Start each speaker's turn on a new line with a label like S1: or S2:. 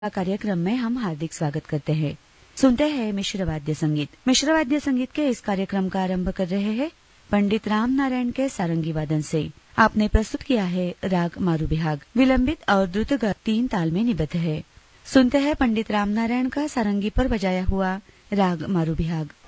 S1: कार्यक्रम में हम हार्दिक स्वागत करते हैं। सुनते हैं मिश्र वाद्य संगीत। मिश्र वाद्य संगीत के इस कार्यक्रम का आरंभ कर रहे हैं पंडित राम नारायण के सारंगी वादन से। आपने प्रस्तुत किया है राग मारूबिहाग। विलंबित और द्रुतगत 3 ताल में निबद्ध है। सुनते हैं पंडित राम नारायण का सारंगी पर बजाया हुआ राग मारूबिहाग।